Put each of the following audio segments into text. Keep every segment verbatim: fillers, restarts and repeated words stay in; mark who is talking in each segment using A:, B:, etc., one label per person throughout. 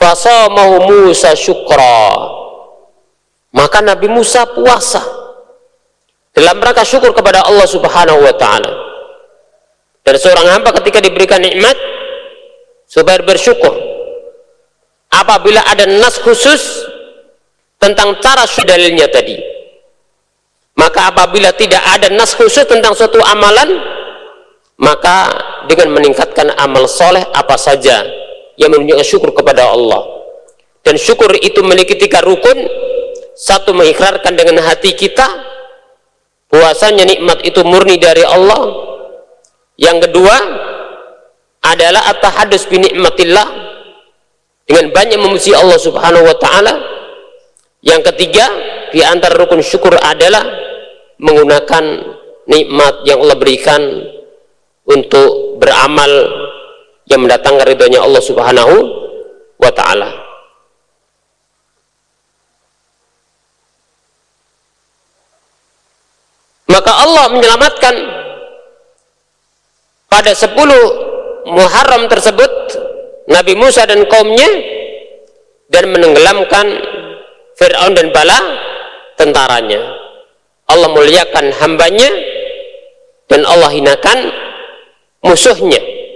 A: fasamahu Musa syukra, maka Nabi Musa puasa dalam rangka syukur kepada Allah Subhanahu wa ta'ala. Dan seorang hamba ketika diberikan nikmat supaya bersyukur. Apabila ada nas khusus tentang cara dalilnya tadi, maka apabila tidak ada nas khusus tentang suatu amalan, maka dengan meningkatkan amal soleh apa saja yang menunjukkan syukur kepada Allah. Dan syukur itu memiliki tiga rukun. Satu, mengikrarkan dengan hati kita bahwasanya nikmat itu murni dari Allah. Yang kedua adalah at-tahaddus bi nikmatillah, dengan banyak memuji Allah Subhanahu wa ta'ala. Yang ketiga di antara rukun syukur adalah menggunakan nikmat yang Allah berikan untuk beramal yang mendatangkan ridhonya Allah Subhanahu wa ta'ala. Maka Allah menyelamatkan pada sepuluh Muharram tersebut Nabi Musa dan kaumnya, dan menenggelamkan Fir'aun dan bala tentaranya. Allah muliakan hambanya dan Allah hinakan musuhnya.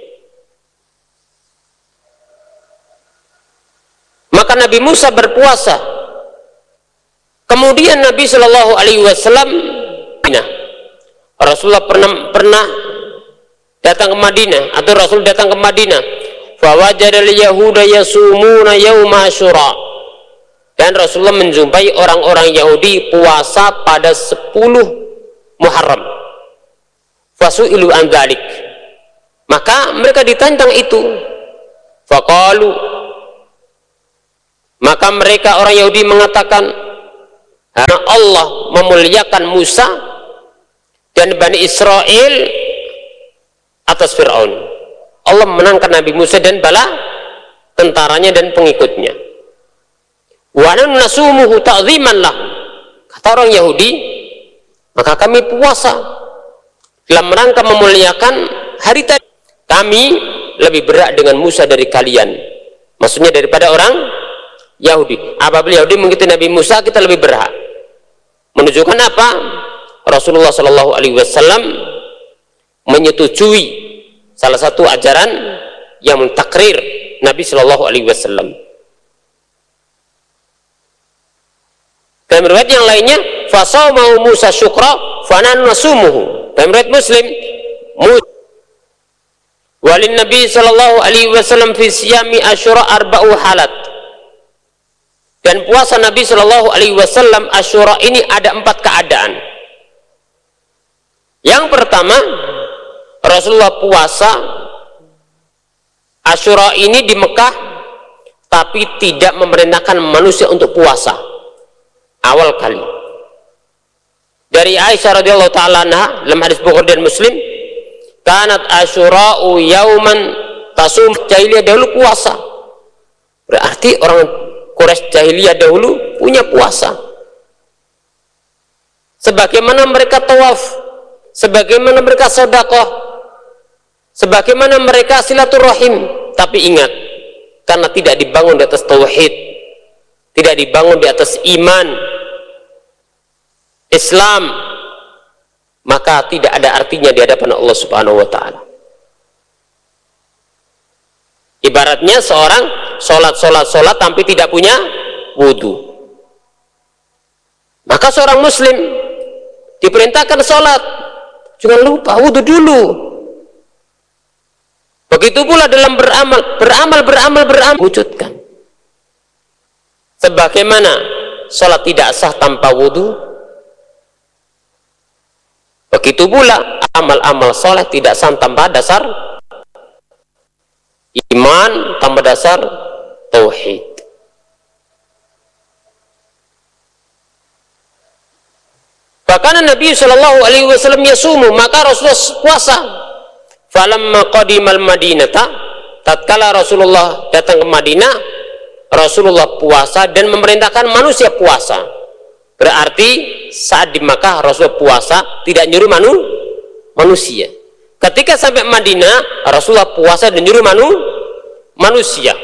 A: Maka Nabi Musa berpuasa. Kemudian Nabi Shallallahu Alaihi Wasallam, Rasulullah pernah pernah datang ke Madinah, atau Rasul datang ke Madinah, fawajadal yahuda yasumuna yauma asyura, dan Rasulullah menjumpai orang-orang Yahudi puasa pada sepuluh Muharram. Fasu'ilu an dzalik, maka mereka ditantang itu. Faqalu, maka mereka orang Yahudi mengatakan, karena Allah memuliakan Musa dan Bani Israel atas Fir'aun. Allah menangkan Nabi Musa dan bala tentaranya dan pengikutnya. Wa nasumuhu ta'ziman lah, kata orang Yahudi, maka kami puasa dalam rangka memuliakan hari tadi. Kami lebih berat dengan Musa dari kalian, maksudnya daripada orang Yahudi. Apabila Yahudi mengikuti Nabi Musa, kita lebih berhak. Menunjukkan apa? Rasulullah Shallallahu Alaihi Wasallam menyetujui salah satu ajaran yang mentakrir Nabi Shallallahu Alaihi Wasallam. Dalam riwayat yang lainnya, fasaumahu Musa syukra fanan nasumuhu. Dalam riwayat Muslim, walin Nabi Shallallahu Alaihi Wasallam fi siyami Asyura arba'u halat. Dan puasa Nabi Shallallahu Alaihi Wasallam Asyura ini ada empat keadaan. Yang pertama, Rasulullah puasa Asyura ini di Mekah, tapi tidak memerintahkan manusia untuk puasa awal kali. Dari Aisyah radhiyallahu ta'ala anha dalam hadis Bukhari dan Muslim, kanat Asyura'u yauman tasum, jahiliyah dahulu puasa. Berarti orang Quraisy jahiliyah dahulu punya puasa. Sebagaimana mereka tawaf, sebagaimana mereka sedekah, sebagaimana mereka silaturahim. Tapi ingat, karena tidak dibangun di atas tauhid, tidak dibangun di atas iman Islam, maka tidak ada artinya di hadapan Allah Subhanahu wa ta'ala. Ibaratnya seorang sholat, sholat, sholat tapi tidak punya wudhu. Maka seorang muslim diperintahkan sholat, jangan lupa wudhu dulu. Begitu pula dalam beramal, beramal, beramal, beramal, wujudkan. Sebagaimana sholat tidak sah tanpa wudhu, begitu pula amal-amal soleh tidak sah tanpa dasar iman, tanpa dasar tauhid. Bahkan Nabi Shallallahu Alaihi Wasallam yasumu, maka Rasulullah puasa. Falamma qadimal Madinata, tatkala Rasulullah datang ke Madinah, Rasulullah puasa dan memerintahkan manusia puasa. Berarti saat di Makkah Rasulullah puasa, tidak nyuruh manu, manusia. Ketika sampai Madinah, Rasulullah puasa dan nyuruh manu, manusia.